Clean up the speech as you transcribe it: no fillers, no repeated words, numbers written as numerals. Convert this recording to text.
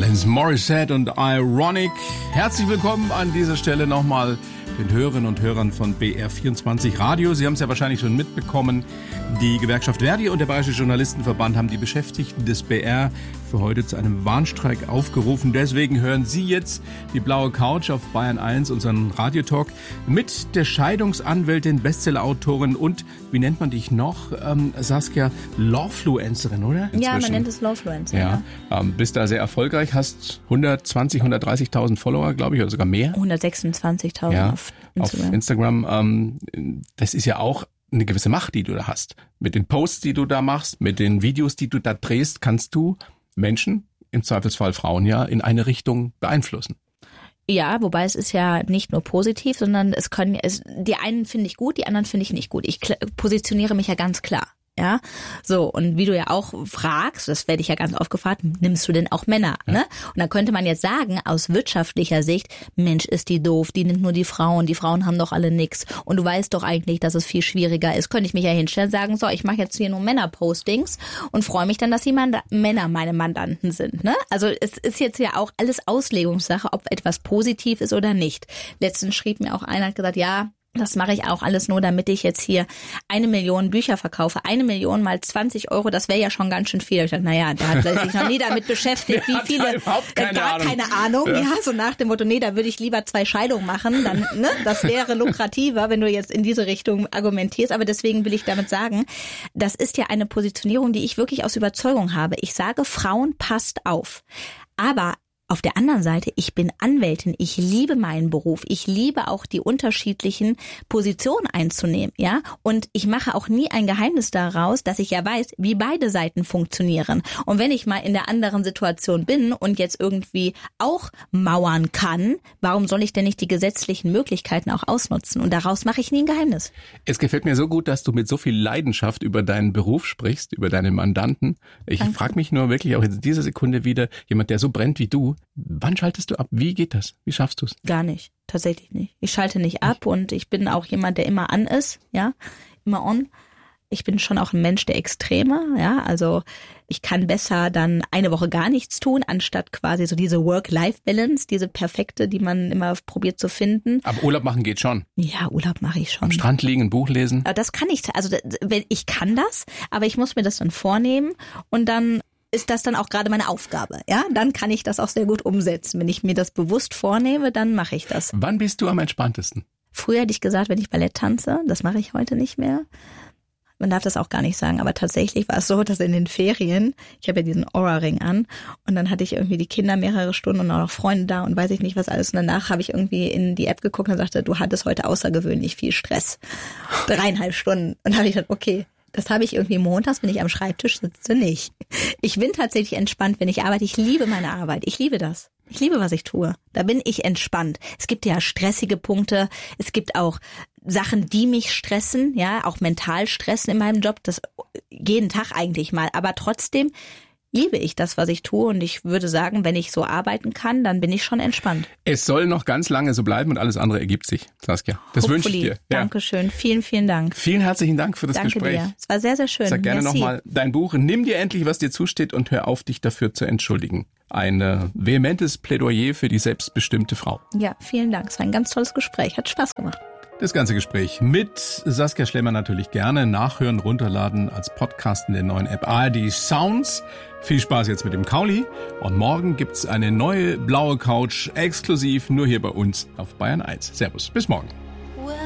Alanis Morissette und Ironic. Herzlich willkommen an dieser Stelle nochmal den Hörerinnen und Hörern von BR24 Radio. Sie haben es ja wahrscheinlich schon mitbekommen. Die Gewerkschaft Verdi und der Bayerische Journalistenverband haben die Beschäftigten des BR für heute zu einem Warnstreik aufgerufen. Deswegen hören Sie jetzt die blaue Couch auf Bayern 1, unseren Radiotalk, mit der Scheidungsanwältin, Bestsellerautorin und, wie nennt man dich noch, Saskia, Lawfluencerin, oder? Inzwischen. Ja, man nennt es Lawfluencer. Ja, bist da sehr erfolgreich, hast 130.000 Follower, glaube ich, oder sogar mehr. 126.000 ja, auf Instagram. Das ist ja auch eine gewisse Macht, die du da hast. Mit den Posts, die du da machst, mit den Videos, die du da drehst, kannst du Menschen, im Zweifelsfall Frauen ja, in eine Richtung beeinflussen. Ja, wobei es ist ja nicht nur positiv, sondern die einen finde ich gut, die anderen finde ich nicht gut. Ich positioniere mich ja ganz klar. Ja, so, und wie du ja auch fragst, das werde ich ja ganz oft gefragt, nimmst du denn auch Männer, ne? Und dann könnte man jetzt sagen, aus wirtschaftlicher Sicht, Mensch, ist die doof, die nimmt nur die Frauen haben doch alle nix. Und du weißt doch eigentlich, dass es viel schwieriger ist. Könnte ich mich ja hinstellen und sagen, so, ich mache jetzt hier nur Männer-Postings und freue mich dann, dass die Männer meine Mandanten sind, ne? Also es ist jetzt ja auch alles Auslegungssache, ob etwas positiv ist oder nicht. Letztens schrieb mir auch einer, hat gesagt, ja, das mache ich auch alles nur, damit ich jetzt hier 1 Million Bücher verkaufe. 1 Million mal 20 €, das wäre ja schon ganz schön viel. Ich dachte, naja, der hat sich noch nie damit beschäftigt, wie viele, keine Ahnung. Ja, so nach dem Motto, nee, da würde ich lieber 2 Scheidungen machen, dann, ne, das wäre lukrativer, wenn du jetzt in diese Richtung argumentierst. Aber deswegen will ich damit sagen, das ist ja eine Positionierung, die ich wirklich aus Überzeugung habe. Ich sage, Frauen, passt auf. Aber auf der anderen Seite, ich bin Anwältin, ich liebe meinen Beruf, ich liebe auch die unterschiedlichen Positionen einzunehmen, ja, und ich mache auch nie ein Geheimnis daraus, dass ich ja weiß, wie beide Seiten funktionieren. Und wenn ich mal in der anderen Situation bin und jetzt irgendwie auch mauern kann, warum soll ich denn nicht die gesetzlichen Möglichkeiten auch ausnutzen? Und daraus mache ich nie ein Geheimnis. Es gefällt mir so gut, dass du mit so viel Leidenschaft über deinen Beruf sprichst, über deine Mandanten. Ich frage mich nur wirklich auch in dieser Sekunde wieder, jemand, der so brennt wie du, wann schaltest du ab? Wie geht das? Wie schaffst du es? Gar nicht, tatsächlich nicht. Ich schalte nicht ab und ich bin auch jemand, der immer an ist, ja, immer on. Ich bin schon auch ein Mensch der Extreme, ja, also ich kann besser dann eine Woche gar nichts tun, anstatt quasi so diese Work-Life-Balance, diese perfekte, die man immer probiert zu finden. Aber Urlaub machen geht schon. Ja, Urlaub mache ich schon. Am Strand liegen, ein Buch lesen. Das kann ich, also ich kann das, aber ich muss mir das dann vornehmen und dann ist das dann auch gerade meine Aufgabe, ja? Dann kann ich das auch sehr gut umsetzen. Wenn ich mir das bewusst vornehme, dann mache ich das. Wann bist du am entspanntesten? Früher hätte ich gesagt, wenn ich Ballett tanze, das mache ich heute nicht mehr. Man darf das auch gar nicht sagen, aber tatsächlich war es so, dass in den Ferien, ich habe ja diesen Aura-Ring an und dann hatte ich irgendwie die Kinder mehrere Stunden und auch noch Freunde da und weiß ich nicht was alles. Und danach habe ich irgendwie in die App geguckt und sagte, du hattest heute außergewöhnlich viel Stress. 3,5 Stunden. Und da habe ich gedacht, okay, das habe ich irgendwie montags, wenn ich am Schreibtisch sitze, nicht. Ich bin tatsächlich entspannt, wenn ich arbeite. Ich liebe meine Arbeit. Ich liebe das. Ich liebe, was ich tue. Da bin ich entspannt. Es gibt ja stressige Punkte. Es gibt auch Sachen, die mich stressen, ja, auch mental stressen in meinem Job. Das jeden Tag eigentlich mal. Aber trotzdem liebe ich das, was ich tue. Und ich würde sagen, wenn ich so arbeiten kann, dann bin ich schon entspannt. Es soll noch ganz lange so bleiben und alles andere ergibt sich, Saskia. Das wünsche ich dir. Ja. Dankeschön. Vielen, vielen Dank. Vielen herzlichen Dank für das Danke Gespräch. Dir. Es war sehr, sehr schön. Sag gerne nochmal dein Buch. Nimm dir endlich, was dir zusteht und hör auf, dich dafür zu entschuldigen. Ein vehementes Plädoyer für die selbstbestimmte Frau. Ja, vielen Dank. Es war ein ganz tolles Gespräch. Hat Spaß gemacht. Das ganze Gespräch mit Saskia Schlemmer natürlich gerne nachhören, runterladen als Podcast in der neuen App ARD Sounds. Viel Spaß jetzt mit dem Kauli. Und morgen gibt's eine neue blaue Couch exklusiv nur hier bei uns auf Bayern 1. Servus, bis morgen.